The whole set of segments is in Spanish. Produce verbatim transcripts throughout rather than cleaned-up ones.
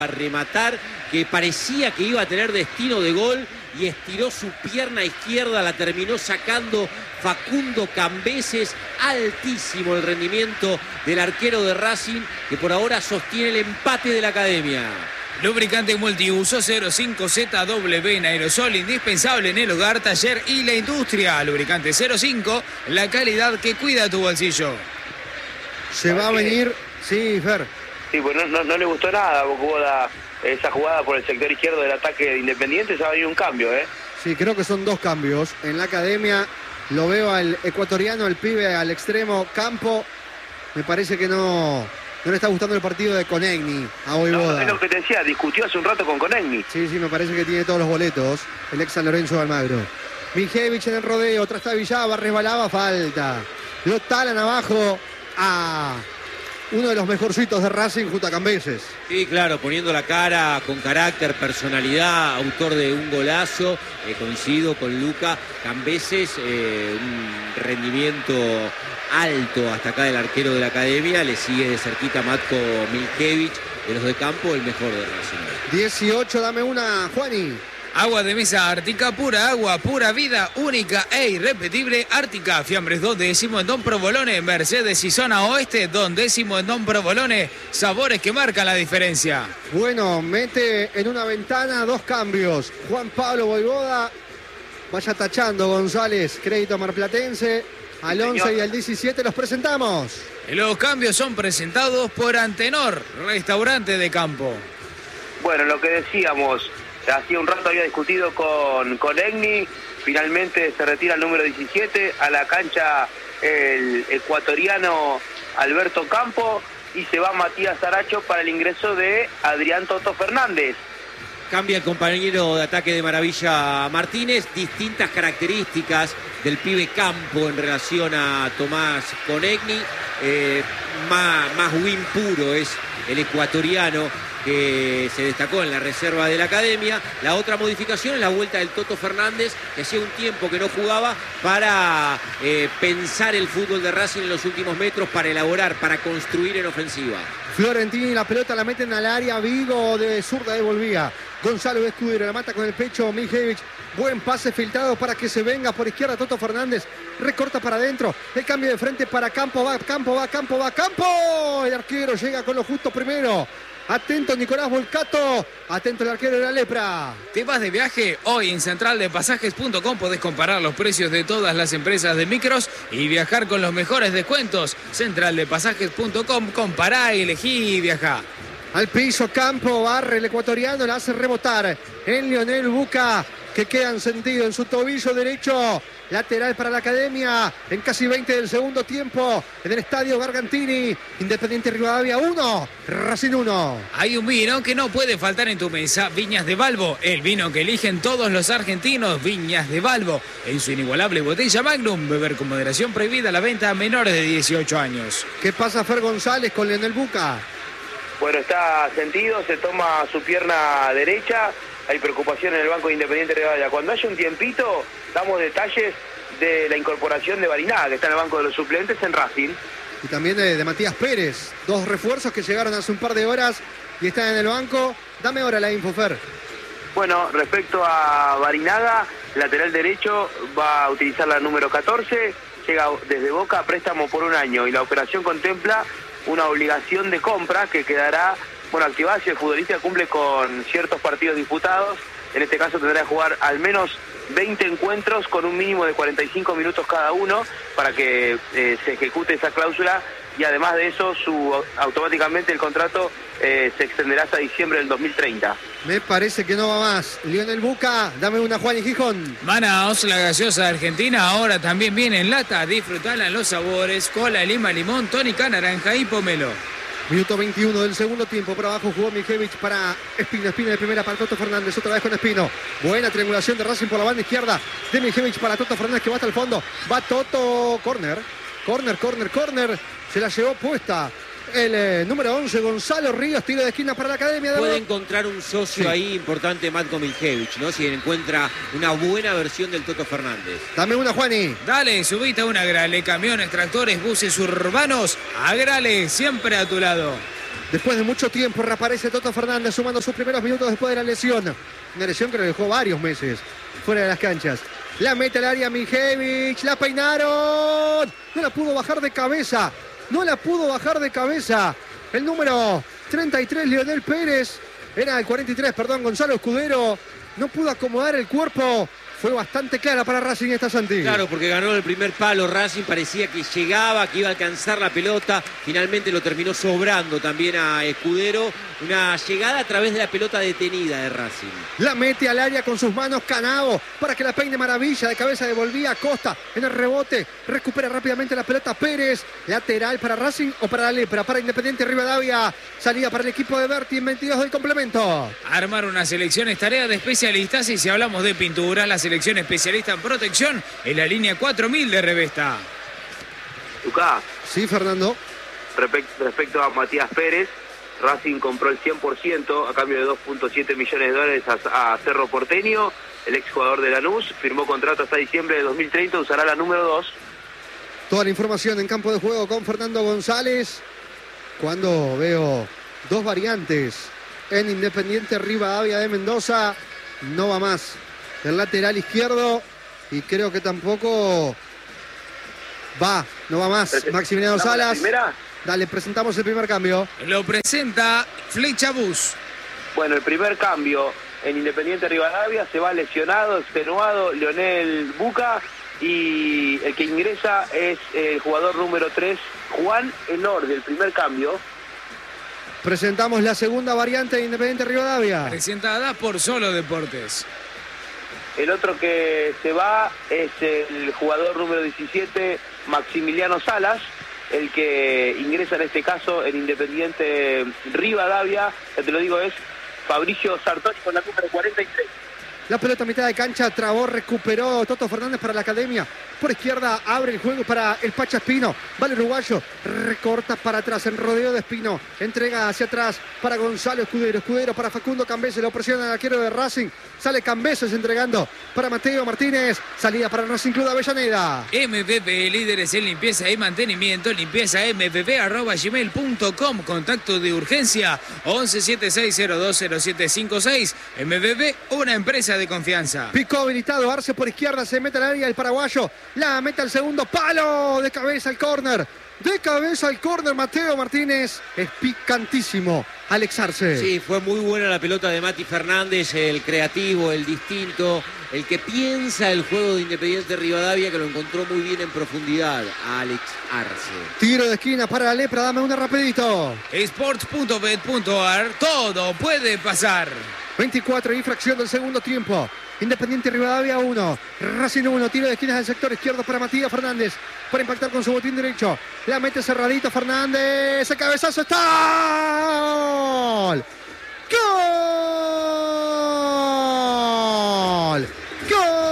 a rematar, que parecía que iba a tener destino de gol y estiró su pierna izquierda, la terminó sacando Facundo Cambeses. Altísimo el rendimiento del arquero de Racing, que por ahora sostiene el empate de la Academia. Lubricante multiuso cero cinco Z W en aerosol, indispensable en el hogar, taller y la industria. Lubricante cero cinco, la calidad que cuida tu bolsillo. Se va a venir, sí, Fer. Sí, pues no, no, no le gustó nada a Bocoboda esa jugada por el sector izquierdo del ataque de Independiente. Se va a venir un cambio, ¿eh? Sí, creo que son dos cambios. En la Academia lo veo al ecuatoriano, el pibe al extremo Campo. Me parece que no, no le está gustando el partido de Conegni a Voivoda. No, es lo que te decía, discutió hace un rato con Conegni. Sí, sí, me parece que tiene todos los boletos el ex San Lorenzo de Almagro. Mijevich en el rodeo, trastabillaba, resbalaba, falta. Lo talan abajo a uno de los mejorcitos de Racing junto a Cambeses. Sí, claro, poniendo la cara, con carácter, personalidad, autor de un golazo. Eh, coincido con Luca. Cambeses, eh, un rendimiento alto hasta acá del arquero de la Academia. Le sigue de cerquita Matko Miljevich, de los de campo, el mejor de Racing. dieciocho, dame una, Juani. Agua de mesa Ártica, pura agua, pura vida, única e irrepetible. Ártica, Fiambres dos décimo en Don Provolone, Mercedes y zona oeste, Don décimo en Don Provolone. Sabores que marcan la diferencia. Bueno, mete en una ventana dos cambios. Juan Pablo Voivoda, vaya tachando González, crédito marplatense. Al once y al diecisiete los presentamos. Los cambios son presentados por Antenor, restaurante de campo. Bueno, lo que decíamos, hacía un rato había discutido con Conegni, finalmente se retira el número diecisiete, a la cancha el ecuatoriano Alberto Campo y se va Matías Aracho para el ingreso de Adrián Toto Fernández. Cambia el compañero de ataque de Maravilla Martínez, distintas características del pibe Campo en relación a Tomás Conegni, eh, más, más win puro es el ecuatoriano que se destacó en la reserva de la Academia. La otra modificación es la vuelta del Toto Fernández, que hacía un tiempo que no jugaba, para eh, pensar el fútbol de Racing en los últimos metros, para elaborar, para construir en ofensiva. Fiorentini, la pelota la meten al área, Vigo de zurda devolvía. Gonzalo Escudero la mata con el pecho, Miljevich. Buen pase filtrado para que se venga por izquierda Toto Fernández. Recorta para adentro. El cambio de frente para Campo. Va, Campo, va, Campo, va, Campo. El arquero llega con lo justo primero. Atento Nicolás Volcato, atento el arquero de la Lepra. ¿Te vas de viaje? Hoy en central de pasajes punto com podés comparar los precios de todas las empresas de micros y viajar con los mejores descuentos. central de pasajes punto com, compará, elegí y viajá. Al piso Campo, barre el ecuatoriano, la hace rebotar en Lionel Buca, que queda en sentido en su tobillo derecho. Lateral para la Academia en casi veinte del segundo tiempo en el estadio Gargantini. Independiente Rivadavia uno, Racing uno. Hay un vino que no puede faltar en tu mesa, Viñas de Balbo, el vino que eligen todos los argentinos. Viñas de Balbo, en su inigualable botella Magnum. Beber con moderación, prohibida la venta a menores de dieciocho años. ¿Qué pasa Fer González con Lionel Buca? Bueno, está sentido, se toma su pierna derecha. Hay preocupación en el banco de Independiente Rivadavia. Cuando haya un tiempito, damos detalles de la incorporación de Barinaga, que está en el banco de los suplentes en Racing. Y también de, de Matías Pérez. Dos refuerzos que llegaron hace un par de horas y están en el banco. Dame ahora la info, Fer. Bueno, respecto a Barinaga, lateral derecho va a utilizar la número catorce. Llega desde Boca a préstamo por un año y la operación contempla una obligación de compra que quedará bueno, activada si el futbolista cumple con ciertos partidos disputados. En este caso tendrá que jugar al menos veinte encuentros con un mínimo de cuarenta y cinco minutos cada uno para que eh, se ejecute esa cláusula, y además de eso su, automáticamente el contrato eh, se extenderá hasta diciembre del dos mil treinta. Me parece que no va más. Lionel Buca, dame una Juan y Gijón. Manaos, la gaseosa argentina, ahora también viene en lata. Disfrutala en los sabores, cola, lima, limón, tónica, naranja y pomelo. Minuto veintiuno del segundo tiempo. Por abajo jugó Miljevich para Espino. Espino de primera para Toto Fernández. Otra vez con Espino. Buena triangulación de Racing por la banda izquierda de Miljevich para Toto Fernández, que va hasta el fondo. Va Toto. Corner. Corner, corner, corner. Se la llevó puesta el eh, número once, Gonzalo Ríos. Tiro de esquina para la Academia. De Puede encontrar un socio sí. ahí importante, Matko Miljevich, ¿no? Si encuentra una buena versión del Toto Fernández. Dame una, Juani. Dale, subite a una Grale. Camiones, tractores, buses urbanos. A Grale, siempre a tu lado. Después de mucho tiempo reaparece Toto Fernández sumando sus primeros minutos después de la lesión. Una lesión que lo dejó varios meses fuera de las canchas. La mete al área Mijevich, la peinaron. No la pudo bajar de cabeza. No la pudo bajar de cabeza. El número treinta y tres, Leonel Pérez. Era el cuarenta y tres, perdón, Gonzalo Escudero. No pudo acomodar el cuerpo. Fue bastante clara para Racing esta, Santi. Claro, porque ganó el primer palo Racing, parecía que llegaba, que iba a alcanzar la pelota. Finalmente lo terminó sobrando también a Escudero. Una llegada a través de la pelota detenida de Racing. La mete al área con sus manos Canao para que la peine maravilla. De cabeza devolvía a Costa en el rebote. Recupera rápidamente la pelota Pérez. Lateral para Racing o para la Lepra. Para Independiente Rivadavia. Salida para el equipo de Berti en veintidós del complemento. Armar una selección es tarea de especialistas y si hablamos de pinturas, la selección especialista en protección es la línea cuatro mil de Revesta. Lucas. Sí, Fernando. Respecto a Matías Pérez, Racing compró el cien por ciento a cambio de dos punto siete millones de dólares a, a Cerro Porteño. El exjugador de Lanús firmó contrato hasta diciembre de dos mil treinta, usará la número dos. Toda la información en campo de juego con Fernando González. Cuando veo dos variantes en Independiente Rivadavia de Mendoza, no va más el lateral izquierdo y creo que tampoco va, no va más Maximiliano Salas. Dale, presentamos el primer cambio. Lo presenta Flecha Bus. Bueno, el primer cambio en Independiente Rivadavia, se va lesionado, extenuado Leonel Buca, y el que ingresa es el jugador número tres, Juan Elordi, el primer cambio. Presentamos la segunda variante de Independiente Rivadavia. Presentada por Solo Deportes. El otro que se va es el jugador número diecisiete, Maximiliano Salas. El que ingresa en este caso en Independiente Rivadavia, ya te lo digo, es Fabricio Sartori con la número cuarenta y tres. La pelota a mitad de cancha, trabó, recuperó Toto Fernández para la Academia. Por izquierda abre el juego para el Pacha Espino. Va el uruguayo, recorta para atrás en rodeo de Espino. Entrega hacia atrás para Gonzalo Escudero. Escudero para Facundo Cambeses, lo presiona el arquero de Racing. Sale Cambeses entregando para Mateo Martínez. Salida para Racing Club de Avellaneda. M V P, líderes en limpieza y mantenimiento. Limpieza m v p arroba gmail punto com. Contacto de urgencia once setenta y seis cero dos cero siete cinco seis. M V P, una empresa de confianza. Picó habilitado, Arce por izquierda, se mete al área el paraguayo. La mete al segundo palo, de cabeza al córner. De cabeza al córner, Mateo Martínez. Es picantísimo, Alex Arce. Sí, fue muy buena la pelota de Mati Fernández, el creativo, el distinto, el que piensa el juego de Independiente Rivadavia, que lo encontró muy bien en profundidad, Alex Arce. Tiro de esquina para la Lepra, dame una rapidito. Sports punto bet punto a r, todo puede pasar. veinticuatro, infracción del segundo tiempo. Independiente Rivadavia uno, Racing uno, tiro de esquinas del sector izquierdo para Matías Fernández, para impactar con su botín derecho, la mete cerradito Fernández, el cabezazo está, ¡gol! ¡Gol! ¡Gol!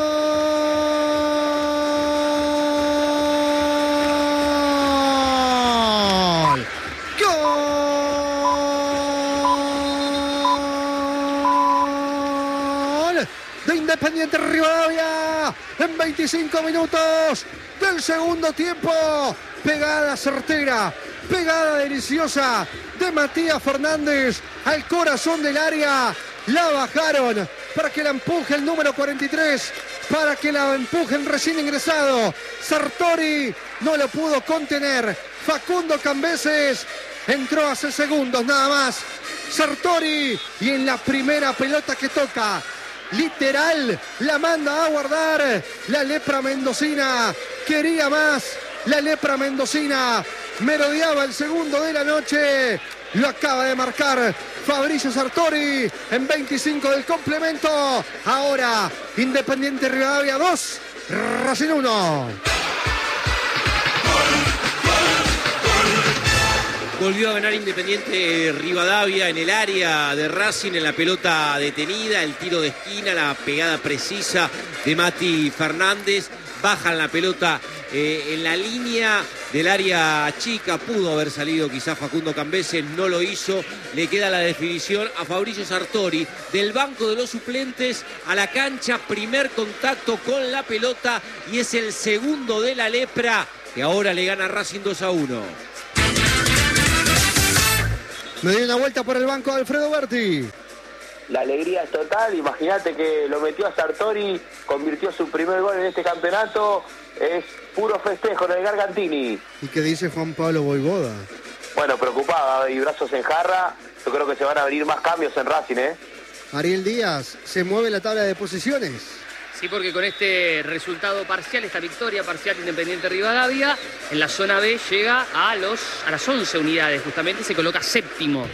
De Independiente Rivadavia en veinticinco minutos del segundo tiempo. Pegada certera, pegada deliciosa de Matías Fernández al corazón del área. La bajaron para que la empuje el número cuarenta y tres, para que la empujen recién ingresado. Sartori no lo pudo contener. Facundo Cambeses entró hace segundos nada más. Sartori, y en la primera pelota que toca, literal, la manda a guardar la Lepra mendocina. Quería más la Lepra mendocina. Merodeaba el segundo de la noche. Lo acaba de marcar Fabricio Sartori en veinticinco del complemento. Ahora Independiente Rivadavia dos, Racing uno. Volvió a ganar Independiente Rivadavia en el área de Racing, en la pelota detenida, el tiro de esquina, la pegada precisa de Mati Fernández. Bajan la pelota eh, en la línea del área chica. Pudo haber salido quizás Facundo Cambeses, no lo hizo. Le queda la definición a Fabricio Sartori. Del banco de los suplentes a la cancha, primer contacto con la pelota y es el segundo de la Lepra, que ahora le gana Racing dos a uno. Me dio una vuelta por el banco de Alfredo Berti. La alegría es total, imagínate que lo metió a Sartori, convirtió su primer gol en este campeonato, es puro festejo en el Gargantini. ¿Y qué dice Juan Pablo Voivoda? Bueno, preocupada y brazos en jarra, yo creo que se van a venir más cambios en Racing, ¿eh? Ariel Díaz, se mueve la tabla de posiciones. Sí, porque con este resultado parcial, esta victoria parcial Independiente Rivadavia, en la zona B llega a, los, a las once unidades, justamente se coloca séptimo.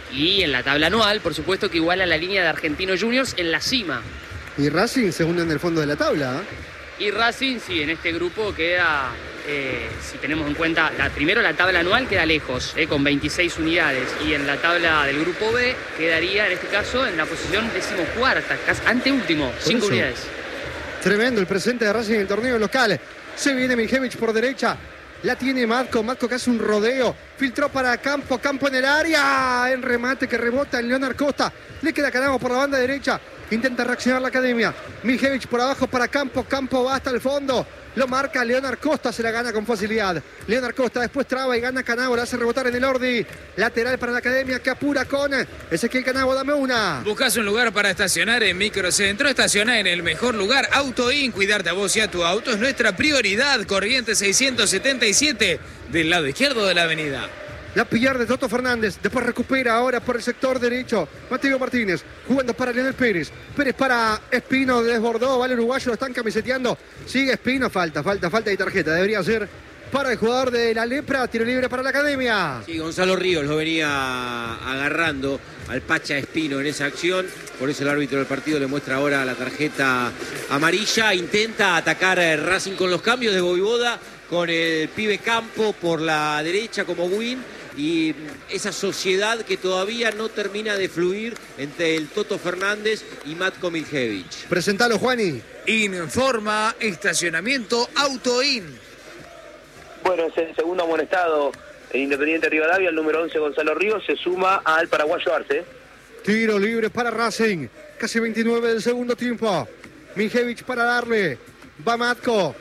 Y en la tabla anual, por supuesto que iguala la línea de Argentinos Juniors en la cima. Y Racing se hunde en el fondo de la tabla. ¿eh? Y Racing, sí, en este grupo queda, eh, si tenemos en cuenta, la, primero la tabla anual queda lejos, eh, con veintiséis unidades. Y en la tabla del grupo B quedaría, en este caso, en la posición decimocuarta, casi anteúltimo, cinco unidades. Tremendo el presente de Racing en el torneo local. Se viene Mijevich por derecha. La tiene Matko. Matko que hace un rodeo. Filtró para Campo. Campo en el área. En remate que rebota en Leonard Costa. Le queda Canavo por la banda derecha. Intenta reaccionar la academia. Mijevich por abajo para Campo. Campo va hasta el fondo. Lo marca Leonard Costa. Se la gana con facilidad. Leonard Costa después traba y gana Canavo. La hace rebotar en el Ordi. Lateral para la academia que apura con Ezequiel Canavo. Dame una. Buscas un lugar para estacionar en Microcentro. Estaciona en el mejor lugar. Autoin. Cuidarte a vos y a tu auto es nuestra prioridad. Corriente seiscientos setenta y siete del lado izquierdo de la avenida. La pierde Toto Fernández, después recupera ahora por el sector derecho Mateo Martínez, jugando para Leonel Pérez. Pérez para Espino, desbordó, vale uruguayo, lo están camiseteando. Sigue Espino, falta, falta, falta y tarjeta. Debería ser para el jugador de la Lepra, tiro libre para la academia. Sí, Gonzalo Ríos lo venía agarrando al Pacha Espino en esa acción. Por eso el árbitro del partido le muestra ahora la tarjeta amarilla. Intenta atacar Racing con los cambios de Voivoda, con el pibe Campo por la derecha como win. Y esa sociedad que todavía no termina de fluir entre el Toto Fernández y Matko Mijevich. Presentalo, Juani. Informa estacionamiento Autoin. Bueno, es el segundo amonestado en Independiente Rivadavia, el número once Gonzalo Ríos, se suma al paraguayo Arce. Tiro libre para Racing, casi veintinueve del segundo tiempo. Mijevich para darle, va Matko.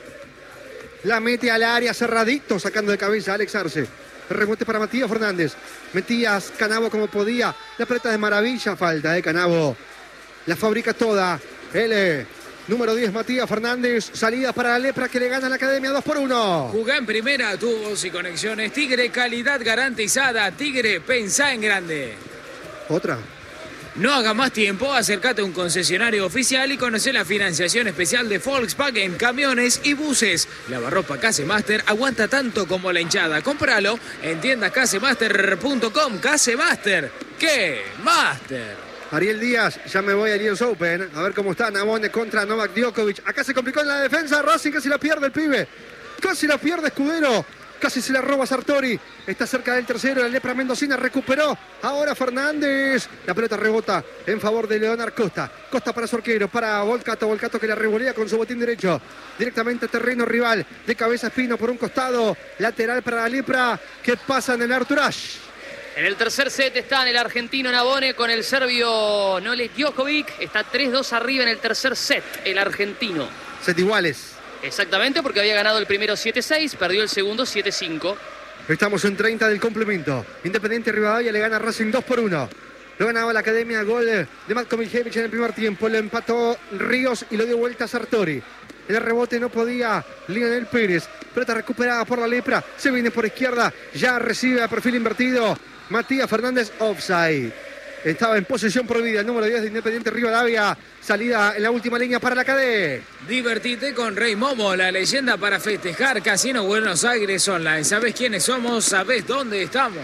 La mete al área cerradito, sacando de cabeza a Alex Arce. Remote para Matías Fernández. Metías Canavo como podía. La pelota de maravilla, falta de Canavo. La fabrica toda. L. Número diez, Matías Fernández. Salida para la Lepra que le gana a la academia dos por uno. Jugá en primera, tubos y conexiones. Tigre, calidad garantizada. Tigre, pensá en grande. Otra. No haga más tiempo, acércate a un concesionario oficial y conoce la financiación especial de Volkswagen, camiones y buses. Lavarropa Casemaster aguanta tanto como la hinchada. Cómpralo en tiendas casemaster punto com. Casemaster, ¿qué? Master. Ariel Díaz, ya me voy al U S Open. A ver cómo está Nabone contra Novak Djokovic. Acá se complicó en la defensa. Racing casi la pierde el pibe. Casi la pierde Escudero. Casi se la roba Sartori. Está cerca del tercero. La Lepra mendocina recuperó. Ahora Fernández. La pelota rebota en favor de Leonard Costa. Costa para su arquero. Para Volcato. Volcato que la revolea con su botín derecho. Directamente a terreno rival. De cabeza Espino por un costado. Lateral para la Lepra. Que pasa en el Arturage. En el tercer set está en el argentino Nabone con el serbio Nole Djokovic. Está tres dos arriba en el tercer set, el argentino. Set iguales. Exactamente, porque había ganado el primero siete seis, perdió el segundo siete cinco. Estamos en treinta del complemento. Independiente Rivadavia le gana a Racing dos por uno. Lo ganaba la academia, gol de Matko Mijevich en el primer tiempo. Lo empató Ríos y lo dio vuelta a Sartori. En el rebote no podía Leonel Pérez. Pelota recuperada por la Lepra. Se viene por izquierda. Ya recibe a perfil invertido Matías Fernández, offside. Estaba en posesión prohibida el número diez de Independiente Rivadavia. Salida en la última línea para la cadena. Divertite con Rey Momo, la leyenda para festejar. Casino Buenos Aires Online. ¿Sabés quiénes somos? ¿Sabés dónde estamos?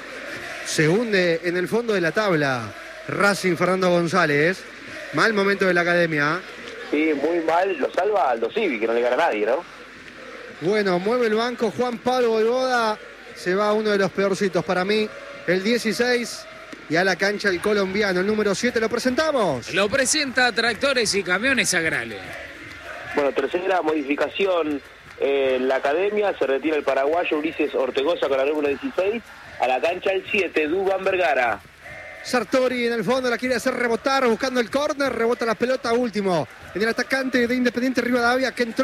Se hunde en el fondo de la tabla Racing Fernando González. Mal momento de la academia. Sí, muy mal. Lo salva Aldo Civi, que no le gana a nadie, ¿no? Bueno, mueve el banco Juan Pablo Voivoda. Se va uno de los peorcitos para mí. El dieciséis. Y a la cancha el colombiano, el número siete, lo presentamos. Lo presenta Tractores y Camiones Agrale. Bueno, tercera modificación en la academia. Se retira el paraguayo Ulises Ortegoza con la número dieciséis. A la cancha el siete, Duban Vergara. Sartori en el fondo la quiere hacer rebotar, buscando el córner. Rebota la pelota último en el atacante de Independiente Rivadavia, que entró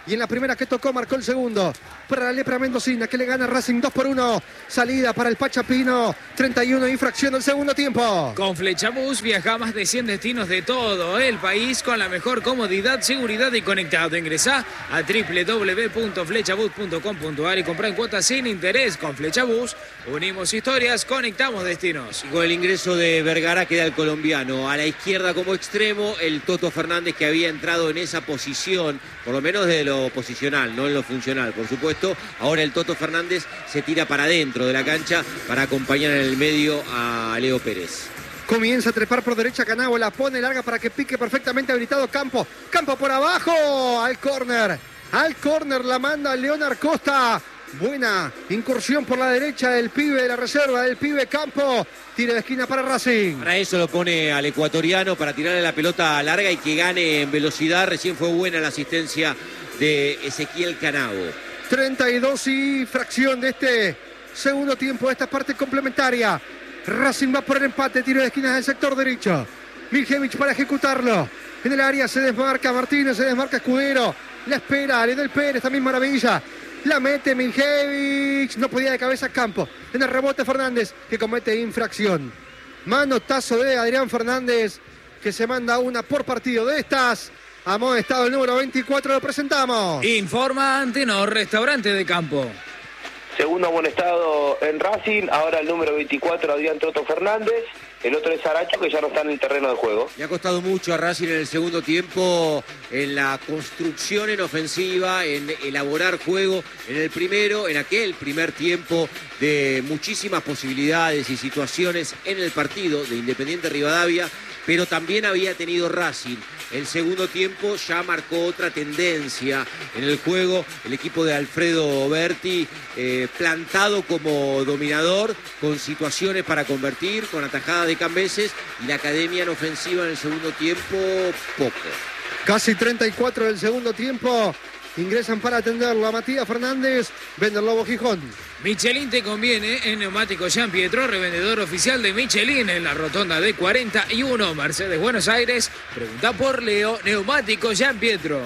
Y en la primera que tocó marcó el segundo. Para la lepra mendocina que le gana Racing dos por uno. Salida para el Pachapino. treinta y uno infracción del segundo tiempo. Con Flechabús viaja a más de cien destinos de todo el país con la mejor comodidad, seguridad y conectado. Ingresá a doble u doble u doble u punto flechabús punto com punto a r y comprá en cuotas sin interés. Con Flechabús unimos historias, conectamos destinos. Y con el ingreso de Vergara queda el colombiano. A la izquierda como extremo, el Toto Fernández, que había entrado en esa posición, por lo menos de lo posicional, no en lo funcional, por supuesto. Ahora el Toto Fernández se tira para adentro de la cancha para acompañar en el medio a Leo Pérez. Comienza a trepar por derecha Canavo, la pone larga para que pique perfectamente habilitado Campo. Campo por abajo, al córner. Al córner la manda Leonard Costa. Buena incursión por la derecha del pibe de la reserva, del pibe Campo. Tiro de esquina para Racing. Para eso lo pone al ecuatoriano, para tirarle la pelota larga y que gane en velocidad. Recién fue buena la asistencia de Ezequiel Canavo. treinta y dos y fracción de este segundo tiempo, de esta parte complementaria. Racing va por el empate, tiro de esquina del sector derecho. Miljevich para ejecutarlo. En el área se desmarca Martínez, se desmarca Escudero. La espera, Leonel Pérez, también maravilla. La mete Miljevich, no podía de cabeza Campo. En el rebote Fernández, que comete infracción. Manotazo de Adrián Fernández, que se manda una por partido de estas. Amonestado el número veinticuatro, lo presentamos. Informa Antenor, restaurante de campo. Segundo amonestado en Racing, ahora el número veinticuatro, Adrián Toto Fernández. El otro es Aracho, que ya no está en el terreno de juego. Le ha costado mucho a Racing en el segundo tiempo en la construcción en ofensiva, en elaborar juego en el primero, en aquel primer tiempo de muchísimas posibilidades y situaciones en el partido de Independiente Rivadavia, pero también había tenido Racing. El segundo tiempo ya marcó otra tendencia en el juego. El equipo de Alfredo Berti eh, plantado como dominador, con situaciones para convertir, con atajadas de Cambeses, y la academia en ofensiva en el segundo tiempo, poco. Casi treinta y cuatro del segundo tiempo. Ingresan para atenderlo a Matías Fernández, Vender Lobo Gijón. Michelin te conviene en Neumáticos Jean Pietro, revendedor oficial de Michelin en la rotonda de cuarenta y uno, Mercedes, Buenos Aires. Pregunta por Leo, Neumáticos Jean Pietro.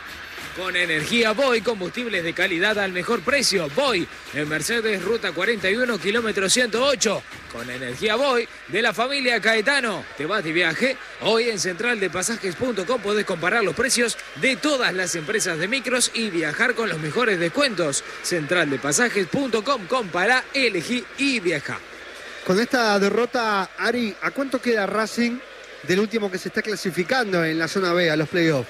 Con energía Boy, combustibles de calidad al mejor precio. Boy, en Mercedes, ruta cuarenta y uno, kilómetro ciento ocho. Con energía Boy, de la familia Caetano. ¿Te vas de viaje? Hoy en central de pasajes punto com podés comparar los precios de todas las empresas de micros y viajar con los mejores descuentos. central de pasajes punto com, compara, elegí y viaja. Con esta derrota, Ari, ¿a cuánto queda Racing del último que se está clasificando en la zona B a los playoffs?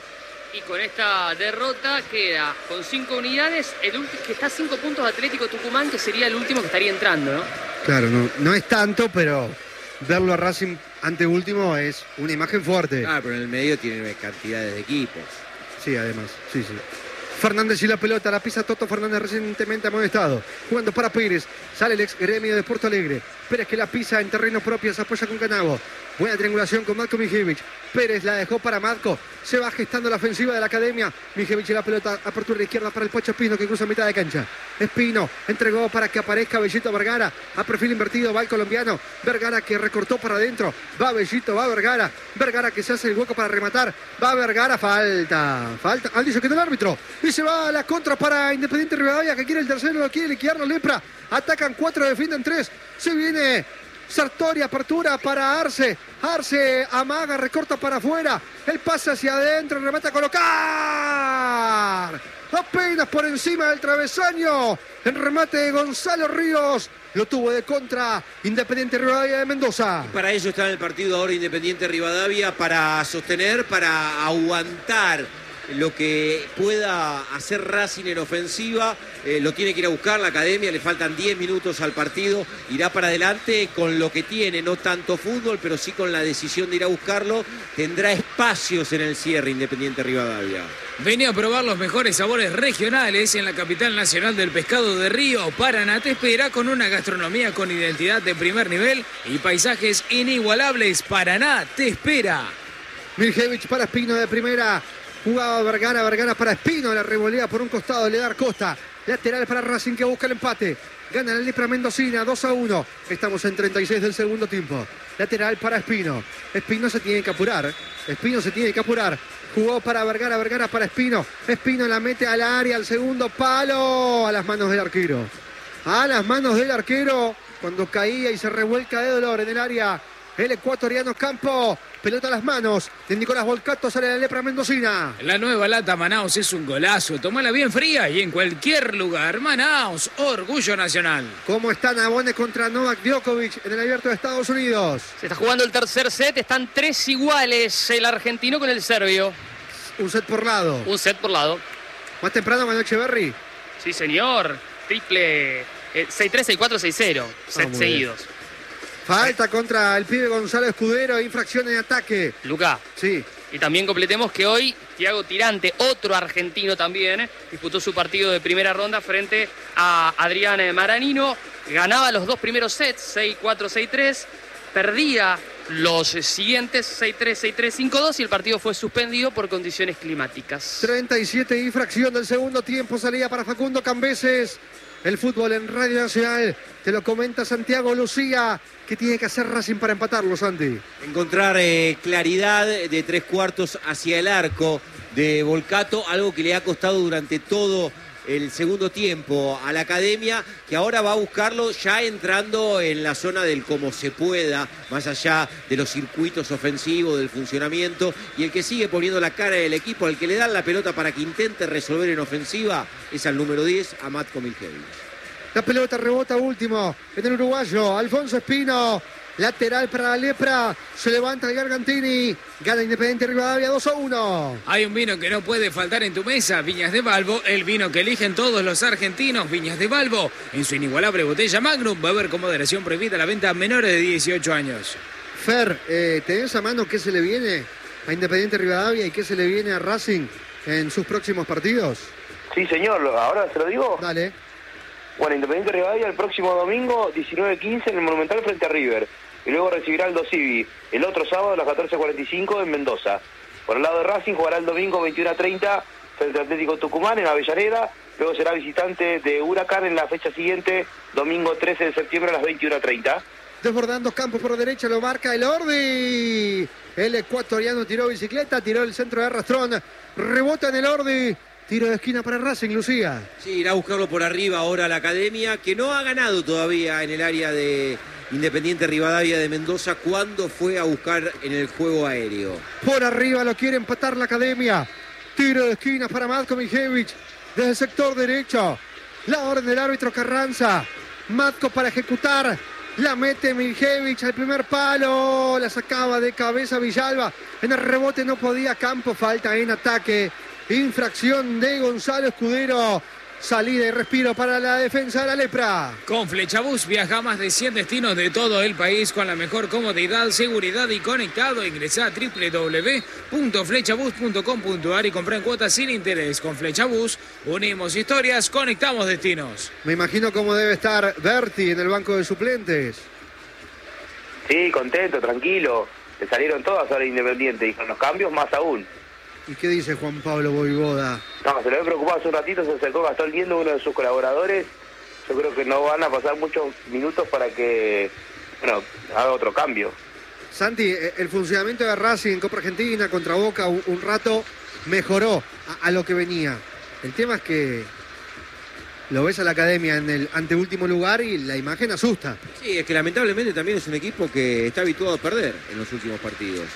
Y con esta derrota queda con cinco unidades, el último que está a cinco puntos Atlético Tucumán, que sería el último que estaría entrando, ¿no? Claro, no, no es tanto, pero verlo a Racing anteúltimo es una imagen fuerte. Ah, pero en el medio tiene cantidades de equipos. Sí, además, sí, sí. Fernández y la pelota, la pisa Toto Fernández, recientemente amonestado. Jugando para Pérez, sale el ex gremio de Porto Alegre. Pérez que la pisa en terreno propio, se apoya con Canavo. Buena triangulación con Matko Miljevich. Pérez la dejó para Matko. Se va gestando la ofensiva de la academia. Miljevich y la pelota, apertura de izquierda para el Pocho Espino, que cruza mitad de cancha. Espino entregó para que aparezca Bellito Vergara. A perfil invertido va el colombiano. Vergara que recortó para adentro. Va Bellito, va Vergara. Vergara que se hace el hueco para rematar. Va Vergara, falta. Falta. Al dicho que el árbitro. Y se va a la contra para Independiente Rivadavia, que quiere el tercero, lo quiere liquidar la Lepra. Atacan cuatro, defienden tres. Se viene Sartori, apertura para Arce. Arce amaga, recorta para afuera. El pase hacia adentro, remata a colocar. Apenas por encima del travesaño. El remate de Gonzalo Ríos. Lo tuvo de contra Independiente Rivadavia de Mendoza. Y para ello está en el partido ahora Independiente Rivadavia, para sostener, para aguantar lo que pueda hacer Racing en ofensiva. Eh, lo tiene que ir a buscar la academia, le faltan diez minutos al partido, irá para adelante con lo que tiene, no tanto fútbol, pero sí con la decisión de ir a buscarlo. Tendrá espacios en el cierre Independiente Rivadavia. Vení a probar los mejores sabores regionales en la capital nacional del pescado de Río. Paraná te espera con una gastronomía con identidad de primer nivel y paisajes inigualables. Paraná te espera. Miljevich para Espino de primera. Jugaba Vergara, Vergara para Espino, la revolea por un costado, le da Costa. Lateral para Racing, que busca el empate. Gana la Lepra Mendocina, dos a uno. Estamos en treinta y seis del segundo tiempo. Lateral para Espino. Espino se tiene que apurar. Espino se tiene que apurar. Jugó para Vergara, Vergara para Espino. Espino la mete al área, al segundo palo. A las manos del arquero. A las manos del arquero. Cuando caía y se revuelca de dolor en el área. El ecuatoriano Campo. Pelota a las manos de Nicolás Volcato. Sale la lepra mendocina. La nueva lata Manaus es un golazo. Tomala bien fría y en cualquier lugar. Manaus, orgullo nacional. ¿Cómo están Abone contra Novak Djokovic en el Abierto de Estados Unidos? Se está jugando el tercer set. Están tres iguales. El argentino con el serbio. Un set por lado. Un set por lado. Más temprano Manu Echeverry. Sí, señor. Triple eh, seis tres, seis cuatro, seis cero. Set muy seguidos. Falta contra el pibe Gonzalo Escudero, infracción en ataque. Luca. Sí. Y también completemos que hoy Thiago Tirante, otro argentino también, disputó su partido de primera ronda frente a Adrián Maranino. Ganaba los dos primeros sets, seis cuatro, seis tres. Perdía los siguientes, seis tres, seis tres, cinco dos. Y el partido fue suspendido por condiciones climáticas. treinta y siete infracción del segundo tiempo. Salía para Facundo Cambeses. El fútbol en Radio Nacional. Te lo comenta Santiago Lucía. ¿Qué tiene que hacer Racing para empatarlo, Santi? Encontrar eh, claridad de tres cuartos hacia el arco de Volcato, algo que le ha costado durante todo el segundo tiempo a la academia, que ahora va a buscarlo ya entrando en la zona del cómo se pueda, más allá de los circuitos ofensivos, del funcionamiento, y el que sigue poniendo la cara del equipo, al que le dan la pelota para que intente resolver en ofensiva, es al número diez, a Matko Miljević. La pelota rebota último en el uruguayo, Alfonso Espino. Lateral para la lepra. Se levanta el Gargantini. Gana Independiente Rivadavia dos a uno. Hay un vino que no puede faltar en tu mesa. Viñas de Balbo. El vino que eligen todos los argentinos. Viñas de Balbo. En su inigualable botella Magnum. Va a haber con moderación prohibida la venta a menores de dieciocho años. Fer, eh, ¿tenés a mano qué se le viene a Independiente Rivadavia y qué se le viene a Racing en sus próximos partidos? Sí, señor. Ahora se lo digo. Dale. Bueno, Independiente Rivadavia el próximo domingo, diecinueve quince, en el Monumental frente a River. Y luego recibirá el Dosivi el otro sábado a las catorce cuarenta y cinco en Mendoza. Por el lado de Racing jugará el domingo veintiuno a treinta frente al Atlético Tucumán en Avellaneda. Luego será visitante de Huracán en la fecha siguiente, domingo trece de septiembre a las veintiuno a treinta. Desbordando Campos por derecha, lo marca el Ordi. El ecuatoriano tiró bicicleta, tiró el centro de arrastrón. Rebota en el Ordi. Tiro de esquina para Racing, Lucía. Sí, irá a buscarlo por arriba ahora la academia, que no ha ganado todavía en el área de Independiente Rivadavia de Mendoza cuando fue a buscar en el juego aéreo. Por arriba lo quiere empatar la academia. Tiro de esquina para Matko Miljević desde el sector derecho. La orden del árbitro Carranza. Matko para ejecutar. La mete Miljević al primer palo. La sacaba de cabeza Villalba. En el rebote no podía Campo. Falta en ataque. Infracción de Gonzalo Escudero. Salida y respiro para la defensa de la lepra. Con Flechabús viaja a más de cien destinos de todo el país con la mejor comodidad, seguridad y conectado. Ingresá a doble u doble u doble u punto flechabús punto com punto a r y comprá en cuotas sin interés. Con Flechabús unimos historias, conectamos destinos. Me imagino cómo debe estar Berti en el banco de suplentes. Sí, contento, tranquilo. Le salieron todas ahora Independiente y con los cambios más aún. ¿Y qué dice Juan Pablo Voivoda? No, se lo había preocupado hace un ratito, se acercó Gastón Liendo, uno de sus colaboradores. Yo creo que no van a pasar muchos minutos para que, bueno, haga otro cambio. Santi, el funcionamiento de Racing en Copa Argentina contra Boca un, un rato mejoró a, a lo que venía. El tema es que lo ves a la academia en el anteúltimo lugar y la imagen asusta. Sí, es que lamentablemente también es un equipo que está habituado a perder en los últimos partidos.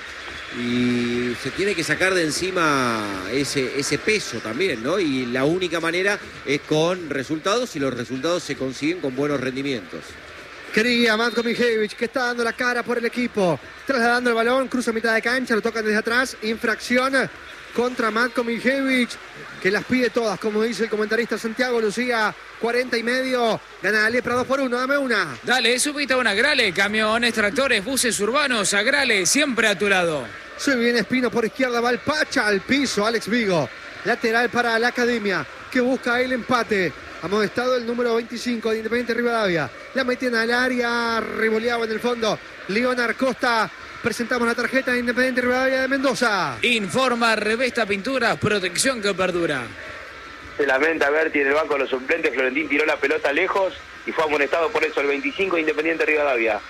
Y se tiene que sacar de encima ese, ese peso también, ¿no? Y la única manera es con resultados y los resultados se consiguen con buenos rendimientos. Quería Matko Miljević, que está dando la cara por el equipo, trasladando el balón, cruza mitad de cancha, lo tocan desde atrás, infracción contra Matko Miljević, que las pide todas, como dice el comentarista Santiago Lucía. Cuarenta y medio, gana la lepra dos por uno, dame una. Dale, subite a una Grale, camiones, tractores, buses urbanos, a Grale, siempre a tu lado. Se viene Espino por izquierda, va el Pacha al piso, Alex Vigo. Lateral para la academia, que busca el empate. Amonestado el número veinticinco de Independiente Rivadavia. La meten al área, revoleado en el fondo. Leonard Costa. Presentamos la tarjeta de Independiente Rivadavia de Mendoza. Informa Revesta Pinturas, protección que perdura. Se lamenta Berti en el banco de los suplentes. Florentín tiró la pelota lejos y fue amonestado por eso el veinticinco de Independiente Rivadavia.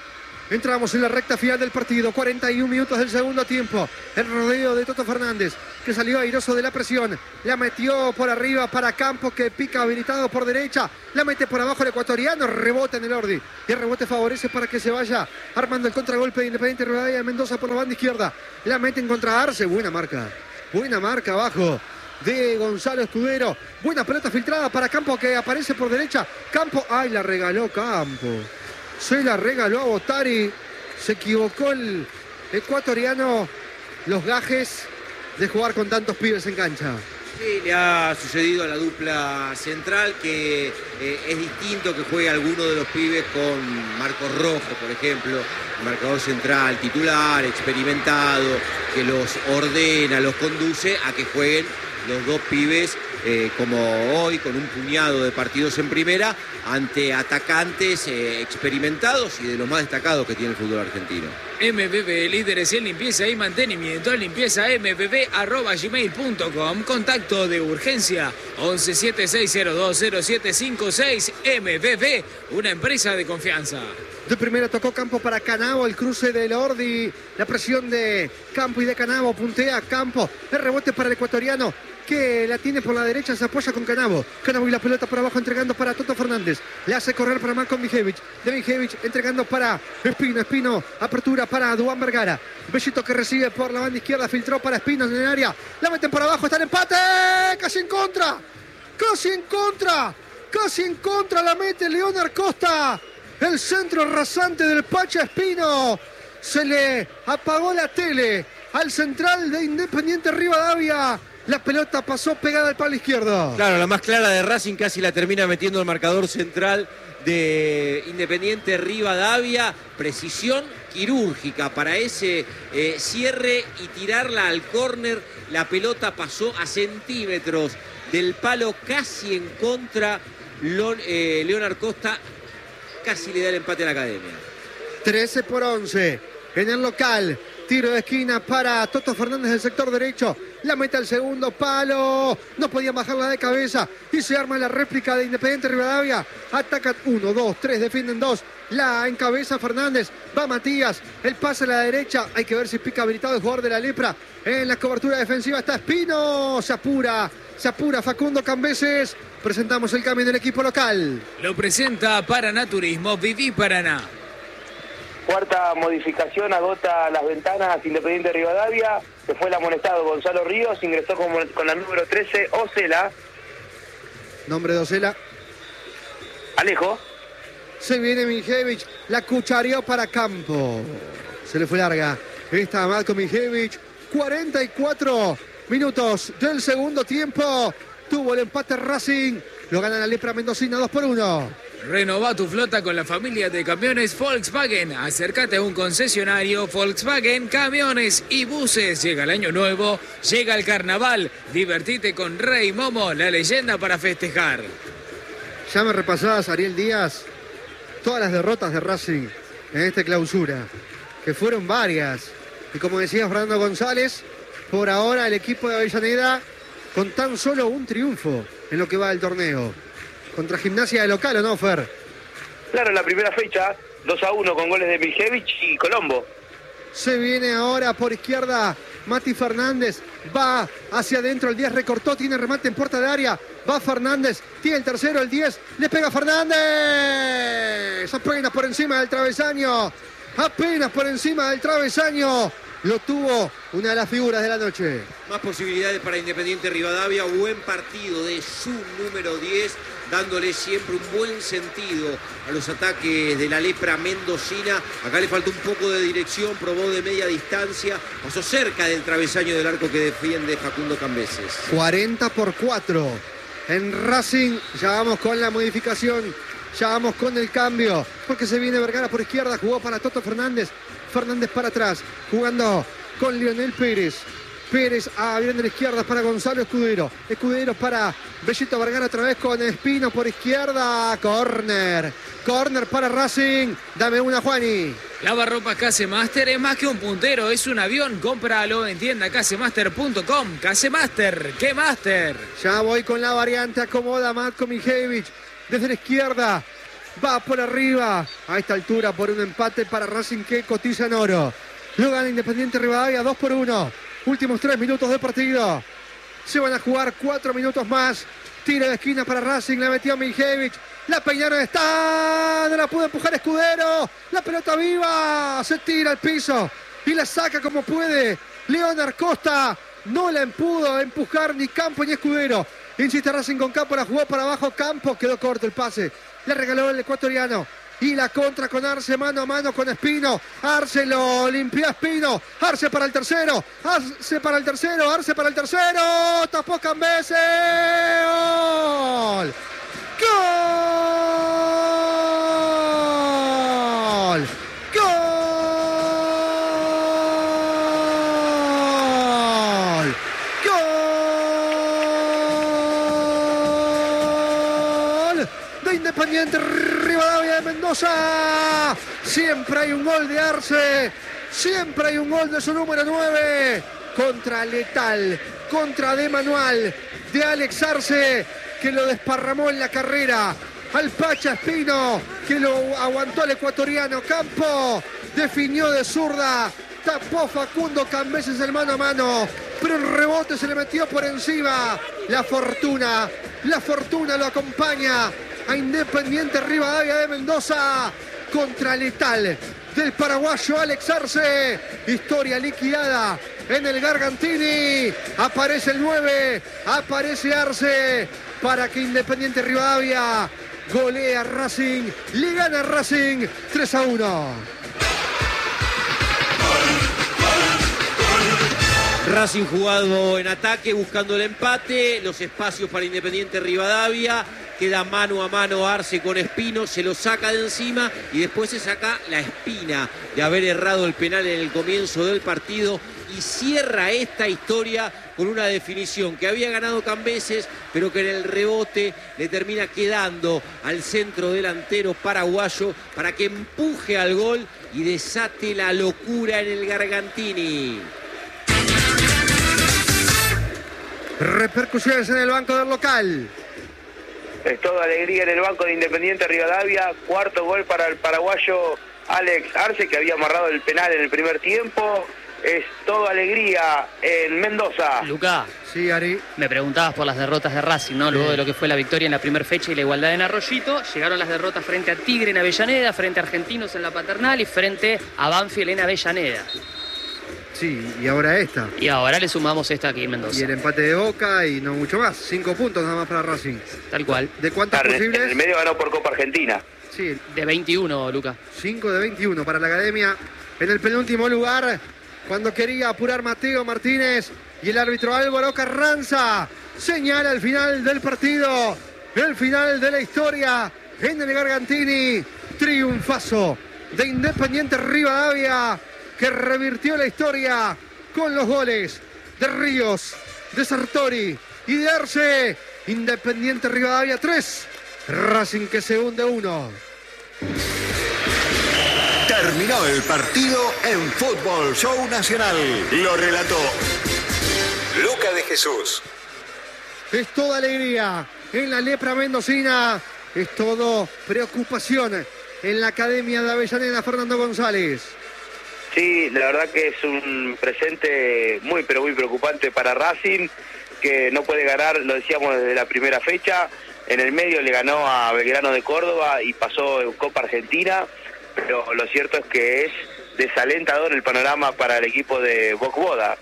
Entramos en la recta final del partido, cuarenta y un minutos del segundo tiempo. El rodeo de Toto Fernández, que salió airoso de la presión. La metió por arriba para Campos, que pica habilitado por derecha. La mete por abajo el ecuatoriano, rebota en el Ordi. Y el rebote favorece para que se vaya armando el contragolpe de Independiente Rivadavia de Mendoza por la banda izquierda. La mete en contra Arce, buena marca. Buena marca abajo de Gonzalo Escudero. Buena pelota filtrada para Campos, que aparece por derecha. Campos, ay, la regaló Campos. Se la regaló a Botari. Se equivocó el ecuatoriano. Los gajes de jugar con tantos pibes en cancha. Sí, le ha sucedido a la dupla central que eh, es distinto que juegue alguno de los pibes con Marcos Rojo, por ejemplo, marcador central, titular, experimentado, que los ordena, los conduce, a que jueguen los dos pibes eh, como hoy, con un puñado de partidos en primera, ante atacantes eh, experimentados y de los más destacados que tiene el fútbol argentino. M B B, líderes en limpieza y mantenimiento. Limpieza m b b arroba gmail punto com. Contacto de urgencia once siete seis cero dos cero siete cinco seis. M B B, una empresa de confianza. De primera tocó Campo para Canavo, el cruce del Ordi, la presión de Campo y de Canavo, puntea Campo, el rebote para el ecuatoriano, que la tiene por la derecha, se apoya con Canavo. Canavo y la pelota por abajo entregando para Toto Fernández. Le hace correr para Marco Mijevich. De Mijevich entregando para Espino. Espino, apertura para Duván Vergara. Bellito que recibe por la banda izquierda, filtró para Espino en el área. La meten por abajo, está el empate. Casi en contra. Casi en contra. Casi en contra la mete Leonard Costa. El centro rasante del Pacha Espino. Se le apagó la tele al central de Independiente Rivadavia. La pelota pasó pegada al palo izquierdo. Claro, la más clara de Racing casi la termina metiendo el marcador central de Independiente Rivadavia. Precisión quirúrgica para ese eh, cierre y tirarla al córner. La pelota pasó a centímetros del palo, casi en contra. Lon, eh, Leonard Costa casi le da el empate a la Academia. trece por once en el local. Tiro de esquina para Toto Fernández del sector derecho. La mete al segundo palo. No podían bajarla de cabeza. Y se arma la réplica de Independiente Rivadavia. Atacan uno, dos, tres, defienden dos. La encabeza Fernández. Va Matías. El pase a la derecha. Hay que ver si pica habilitado el jugador de la Lepra. En la cobertura defensiva está Espino. Se apura. Se apura Facundo Cambeses. Presentamos el cambio del equipo local. Lo presenta Paraná Turismo. Viví Paraná. Cuarta modificación, agota las ventanas Independiente Rivadavia. Se fue el amonestado Gonzalo Ríos, ingresó con, con la número trece, Ocela. Nombre de Ocela. Alejo. Se viene Mijevich, la cuchareó para Campo. Se le fue larga. Está Marco Mijevich. cuarenta y cuatro minutos del segundo tiempo. Tuvo el empate Racing. Lo gana la Lepra Mendocina dos por uno. Renova tu flota con la familia de camiones Volkswagen. Acércate a un concesionario Volkswagen, camiones y buses. Llega el año nuevo, llega el carnaval. Divertite con Rey Momo, la leyenda para festejar. Ya me repasabas, Ariel Díaz, todas las derrotas de Racing en esta clausura, que fueron varias. Y como decía Fernando González, por ahora el equipo de Avellaneda con tan solo un triunfo en lo que va del torneo. Contra Gimnasia de local, ¿o no, Fer? Claro, la primera fecha, dos a uno con goles de Mijevich y Colombo. Se viene ahora por izquierda Mati Fernández. Va hacia adentro, el diez recortó, tiene remate en puerta de área. Va Fernández, tiene el tercero, el diez. Le pega Fernández. Apenas por encima del travesaño. Apenas por encima del travesaño. Lo tuvo una de las figuras de la noche. Más posibilidades para Independiente Rivadavia. Buen partido de su número diez, dándole siempre un buen sentido a los ataques de la Lepra mendocina. Acá le faltó un poco de dirección, probó de media distancia, pasó cerca del travesaño del arco que defiende Facundo Cambeses. cuarenta por cuatro en Racing. Ya vamos con la modificación, ya vamos con el cambio, porque se viene Vergara por izquierda, jugó para Toto Fernández. Fernández para atrás, jugando con Lionel Pérez. Pérez abriendo la izquierda para Gonzalo Escudero. Escudero para Bellito Vergara otra vez con Espino por izquierda. Corner. Corner para Racing. Dame una, Juani. Lavarropas Casemaster es más que un puntero, es un avión. Cómpralo en tienda casemaster punto com. Casemaster, ¿qué master? Ya voy con la variante. Acomoda Matko Mijevich desde la izquierda. Va por arriba a esta altura por un empate para Racing que cotiza en oro. Lo gana Independiente Rivadavia dos por uno. Últimos tres minutos de partido. Se van a jugar cuatro minutos más. Tiro de esquina para Racing. La metió Miljevich. La peinaron, está. No la pudo empujar Escudero. La pelota viva. Se tira al piso y la saca como puede. Leonard Costa. No la pudo empujar ni Campo ni Escudero. Insiste Racing con Campo. La jugó para abajo. Campo. Quedó corto el pase. Le regaló el ecuatoriano. Y la contra con Arce, mano a mano con Espino. Arce lo limpió a Espino. Arce para el tercero. Arce para el tercero. Arce para el tercero. Tapó Cambese. ¡Gol! ¡Gol! ¡Gol! ¡Gol! De Independiente Rivadavia de Mendoza. Siempre hay un gol de Arce. Siempre hay un gol de su número nueve. Contra Letal. Contra de Manual. De Alex Arce, que lo desparramó en la carrera. Al Pacha Espino, que lo aguantó el ecuatoriano. Campo definió de zurda. Tapó Facundo Cambeses el mano a mano. Pero el rebote se le metió por encima. La fortuna. La fortuna lo acompaña a Independiente Rivadavia de Mendoza contra Letal del paraguayo Alex Arce. Historia liquidada en el Gargantini. Aparece el nueve, aparece Arce para que Independiente Rivadavia golea a Racing. Le gana a Racing tres a uno. Racing jugado en ataque, buscando el empate, los espacios para Independiente Rivadavia, queda mano a mano Arce con Espino, se lo saca de encima y después se saca la espina de haber errado el penal en el comienzo del partido y cierra esta historia con una definición que había ganado Cambeses, pero que en el rebote le termina quedando al centro delantero paraguayo para que empuje al gol y desate la locura en el Gargantini. Repercusiones en el banco del local. Es toda alegría en el banco de Independiente Rivadavia. Cuarto gol para el paraguayo Alex Arce, que había amarrado el penal en el primer tiempo. Es toda alegría en Mendoza. Luca, Sí, Ari. me preguntabas por las derrotas de Racing, ¿no? Luego de lo que fue la victoria en la primera fecha y la igualdad en Arroyito, llegaron las derrotas frente a Tigre en Avellaneda, frente a Argentinos en la Paternal y frente a Banfield en Avellaneda. Sí, y ahora esta. Y ahora le sumamos esta aquí en Mendoza. Y el empate de Boca y no mucho más. Cinco puntos nada más para Racing. Tal cual. ¿De cuántas En posibles? el medio ganó por Copa Argentina. Sí, De veintiuno, Luca. cinco de veintiuno para la Academia. En el penúltimo lugar, cuando quería apurar Mateo Martínez y el árbitro Álvaro Carranza señala el final del partido, el final de la historia en el Gargantini. Triunfazo de Independiente Rivadavia, que revirtió la historia con los goles de Ríos, de Sartori y de Arce. Independiente Rivadavia tres, Racing que se hunde uno. Terminó el partido en Fútbol Show Nacional. Lo relató Luca de Jesús. Es toda alegría en la lepra mendocina, es todo preocupación en la Academia de Avellaneda. Fernando González. Sí, la verdad que es un presente muy pero muy preocupante para Racing, que no puede ganar, lo decíamos desde la primera fecha. En el medio le ganó a Belgrano de Córdoba y pasó en Copa Argentina, pero lo cierto es que es desalentador el panorama para el equipo de Bocboda.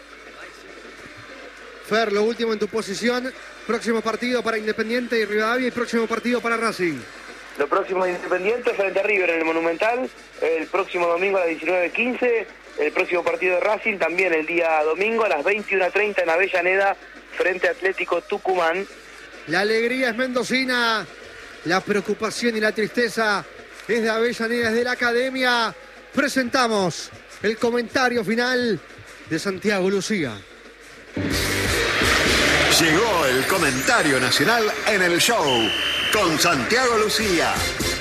Fer, lo último en tu posición. Próximo partido para Independiente y Rivadavia y próximo partido para Racing. Lo próximo de Independiente frente a River en el Monumental, el próximo domingo a las diecinueve quince. El próximo partido de Racing también el día domingo a las veintiuna treinta en Avellaneda frente a Atlético Tucumán. La alegría es mendocina, la preocupación y la tristeza es de Avellaneda, es de la Academia. Presentamos el comentario final de Santiago Lucía. Llegó el comentario nacional en el show con Santiago Lucía.